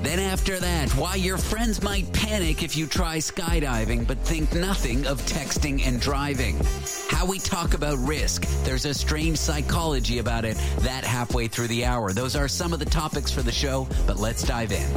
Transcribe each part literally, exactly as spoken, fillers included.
Then after that, why your friends might panic if you try skydiving but think nothing of texting and driving. How we talk about risk. There's a strange psychology about it. That halfway through the hour. Those are some of the topics for the show, but let's dive in.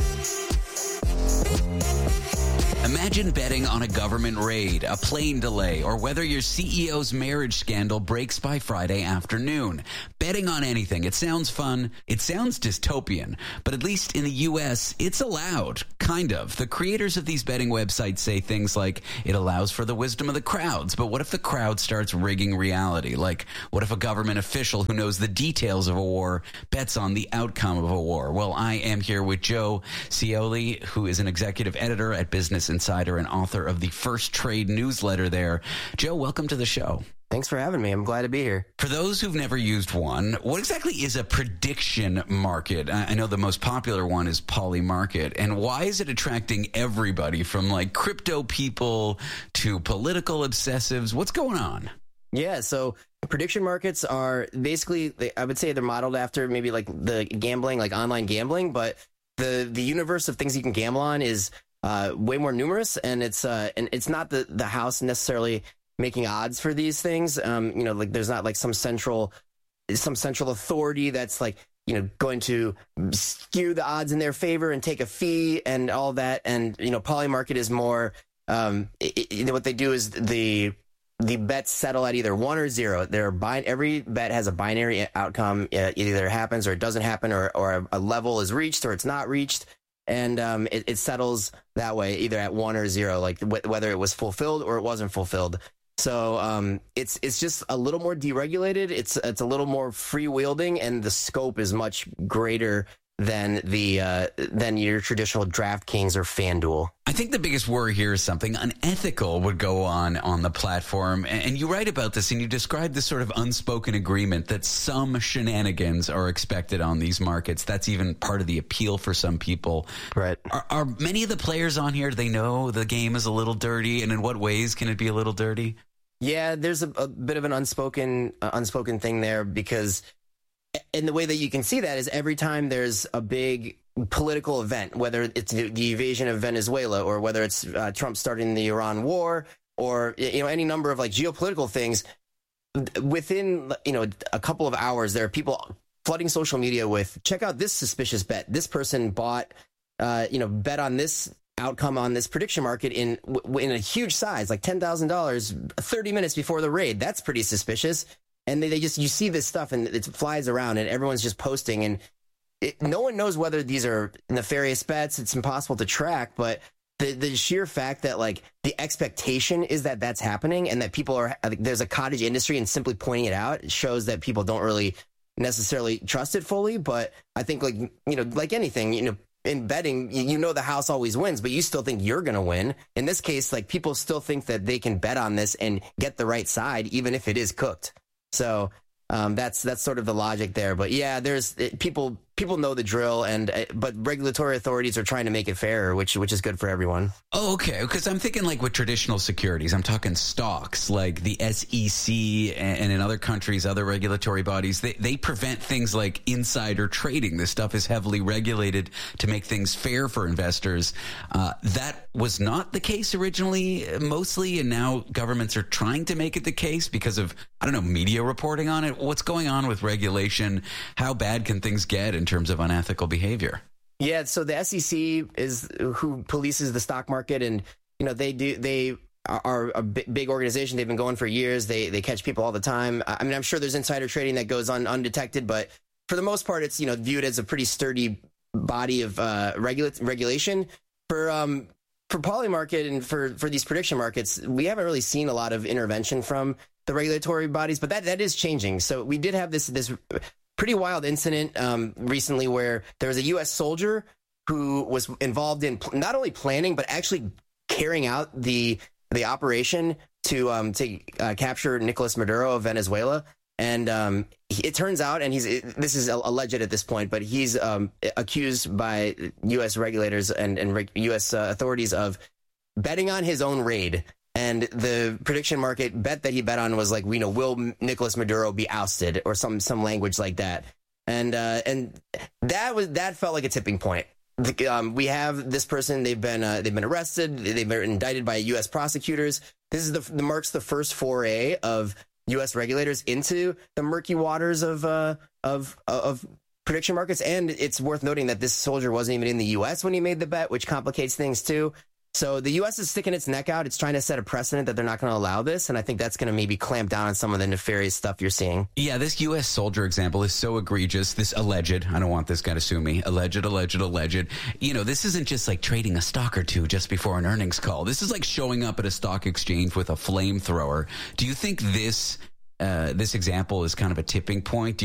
Imagine betting on a government raid, a plane delay, or whether your C E O's marriage scandal breaks by Friday afternoon. Betting on anything. It sounds fun. It sounds dystopian. But at least in the U S, it's allowed. Kind of. The creators of these betting websites say things like, it allows for the wisdom of the crowds. But what if the crowd starts rigging reality? Like, what if a government official who knows the details of a war bets on the outcome of a war? Well, I am here with Joe Scioli, who is an executive editor at Business Insider and author of the First Trade newsletter there. Joe, welcome to the show. Thanks for having me. I'm glad to be here. For those who've never used one, what exactly is a prediction market? I know the most popular one is Polymarket. And why is it attracting everybody from like crypto people to political obsessives? What's going on? Yeah, so prediction markets are basically, they, I would say they're modeled after maybe like the gambling, like online gambling, but the, the universe of things you can gamble on is uh, way more numerous, and it's uh, and it's not the, the house necessarily making odds for these things. Um, you know, like there's not like some central some central authority that's like, you know, going to skew the odds in their favor and take a fee and all that. And, you know, Polymarket is more um, it, it, what they do is the the bets settle at either one or zero. They're bin- every bet has a binary outcome. It either happens or it doesn't happen, or, or a level is reached or it's not reached. And um, it, it settles that way, either at one or zero, like w- whether it was fulfilled or it wasn't fulfilled. So um, it's it's just a little more deregulated. It's it's a little more free-wielding, and the scope is much greater than the uh, than your traditional DraftKings or FanDuel. I think the biggest worry here is something unethical would go on on the platform. And you write about this, and you describe this sort of unspoken agreement that some shenanigans are expected on these markets. That's even part of the appeal for some people. Right. Are, are many of the players on here, do they know the game is a little dirty? And in what ways can it be a little dirty? Yeah, there's a, a bit of an unspoken uh, unspoken thing there, because and the way that you can see that is every time there's a big political event, whether it's the, the invasion of Venezuela or whether it's uh, Trump starting the Iran war or, you know, any number of like geopolitical things, within, you know, a couple of hours, there are people flooding social media with, check out this suspicious bet. This person bought, uh, you know, bet on this outcome on this prediction market in in a huge size, like ten thousand dollars, thirty minutes before the raid. That's pretty suspicious. And they, they just, you see this stuff and it flies around and everyone's just posting, and it, no one knows whether these are nefarious bets. It's impossible to track, but the, the sheer fact that like the expectation is that that's happening and that people are, there's a cottage industry and simply pointing it out, it shows that people don't really necessarily trust it fully. But I think like, you know, like anything, you know, in betting, you know, the house always wins, but you still think you're going to win. In this case, like people still think that they can bet on this and get the right side, even if it is cooked. So um, that's that's sort of the logic there. But yeah, there's it, people people know the drill, and uh, but regulatory authorities are trying to make it fairer, which which is good for everyone. Oh, okay. Because I'm thinking like with traditional securities, I'm talking stocks, like the S E C and, and in other countries, other regulatory bodies, they, they prevent things like insider trading. This stuff is heavily regulated to make things fair for investors. Uh, that was not the case originally, mostly, and now governments are trying to make it the case because of, I don't know, media reporting on it. What's going on with regulation? How bad can things get in terms of unethical behavior? Yeah, so the S E C is who polices the stock market, and you know they do they are a big organization. They've been going for years. They they catch people all the time. I mean, I'm sure there's insider trading that goes on undetected, but for the most part, it's you know viewed as a pretty sturdy body of uh, regula- regulation. For um for Polymarket and for for these prediction markets, we haven't really seen a lot of intervention from the regulatory bodies, but that that is changing. So we did have this this. pretty wild incident um, recently where there was a U S soldier who was involved in pl- not only planning but actually carrying out the the operation to um, to uh, capture Nicolas Maduro of Venezuela. And um, it turns out, and he's this is alleged at this point, but he's um, accused by U S regulators and, and reg- U S uh, authorities of betting on his own raid. And the prediction market bet that he bet on was like, you know, will Nicolas Maduro be ousted or some some language like that. And uh, and that was that felt like a tipping point. the, um, we have this person. They've been uh, they've been arrested. They've been indicted by U S prosecutors. This is the, the marks the first foray of U S regulators into the murky waters of uh, of of prediction markets. And it's worth noting that this soldier wasn't even in the U S when he made the bet, which complicates things too. So the U S is sticking its neck out. It's trying to set a precedent that they're not going to allow this. And I think that's going to maybe clamp down on some of the nefarious stuff you're seeing. Yeah, this U S soldier example is so egregious. This alleged, I don't want this guy to sue me, alleged, alleged, alleged. You know, this isn't just like trading a stock or two just before an earnings call. This is like showing up at a stock exchange with a flamethrower. Do you think this, uh, this example is kind of a tipping point? Do